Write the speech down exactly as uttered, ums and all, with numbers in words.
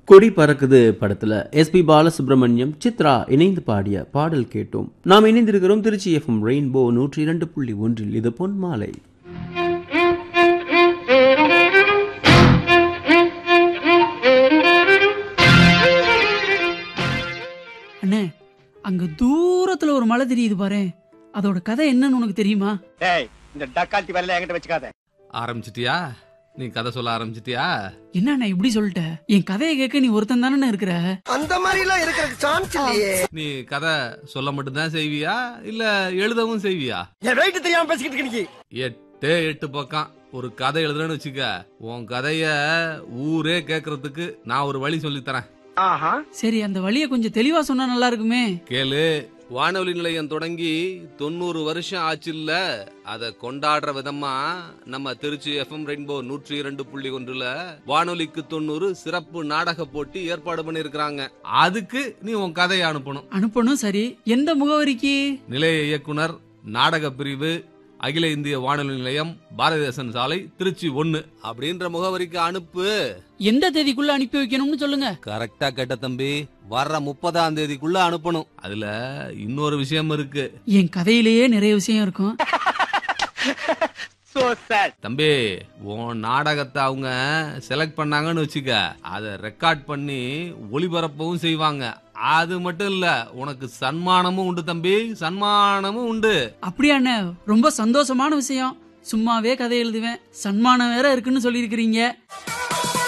கொடி பறக்குது படத்துல எஸ் பி பாலசுப்ரமணியம் சித்ரா இணைந்து பாடிய பாடல் கேட்டோம். நாம் இணைந்திருக்கிறோம் திருச்சி எஃப்எம் ரெயின்போ நூற்றி இரண்டு புள்ளி ஒன்றில். இது பொன் மாலை. அண்ணே, அங்க தூரத்துல ஒரு மலை தெரியுது பாரு, அதோட கதை என்னன்னு உனக்கு தெரியுமா? இந்த டக்கால்ட்டி வேலையில என்கிட்ட வச்சுக்காத. ஆரம்பிச்சிட்டியா? நீ கதை சொல்ல ஆரம்பிச்சிட்டியா? என்ன இப்படி சொல்லிட்ட? என் கதையை கேட்க நீ ஒருத்தன் தானே இருக்கிற. அந்த மாதிரி எல்லாம் இருக்கிறதுக்கு சான்ஸ் இல்லையே. நீ கதை சொல்ல மட்டும்தான் செய்வியா இல்ல எழுதவும் செய்வியா? என் ரைட் தெரியாம பேசிக்கிட்டு இருக்கீங்க. எட்டே எட்டு பக்கம் ஒரு கதை எழுதுறேன்னு வச்சுக்க, உன் கதைய ஊரே கேக்குறதுக்கு நான் ஒரு வழி சொல்லி தரேன். ஆஹா, சரி, அந்த வழிய கொஞ்சம் தெளிவா சொன்னா நல்லா இருக்குமே. கேளு. வானொலி நிலையம் தொடங்கி தொண்ணூறு வருஷம் ஆச்சுல்ல, அத கொண்டாடுற விதமா நம்ம திருச்சி எஃப்எம் ரெயின்போ நூற்றி இரண்டு புள்ளி ஒன்றுல வானொலிக்கு தொண்ணூறு சிறப்பு நாடக போட்டி ஏற்பாடு பண்ணிருக்காங்க. அதுக்கு நீ உன் கதையை அனுப்பணும். அனுப்பணும். சரி, எந்த முகவரிக்கு? நிலைய இயக்குனர், நாடக பிரிவு, அகில இந்திய வானொலி நிலையம், பாரதிதாசன் சாலை, திருச்சி ஒன்னு அப்படின்ற முகவரிக்கு அனுப்பு. எந்த தேதிக்குள்ள அனுப்பி வைக்கணும்னு சொல்லுங்க. கரெக்டா கேட்ட தம்பி. வர்ற முப்பதாம் தேதிக்குள்ள அனுப்பணும். அதுல இன்னொரு விஷயம் இருக்கு. என் கதையிலேயே நிறைய விஷயம் இருக்கும். தம்பி, உன் நாடகத்தை அவங்க செலக்ட் பண்ணாங்கன்னு வச்சுக்க, அத ரெக்கார்ட் பண்ணி ஒளிபரப்பவும் செய்வாங்க. அது மட்டும் இல்ல, உனக்கு சன்மானமும் உண்டு தம்பி, சன்மானமும் உண்டு. அப்படியாண்ணே, ரொம்ப சந்தோஷமான விஷயம். சும்மாவே கதை எழுதுவேன், சன்மானம் வேற இருக்குன்னு சொல்லியிருக்கிறீங்க.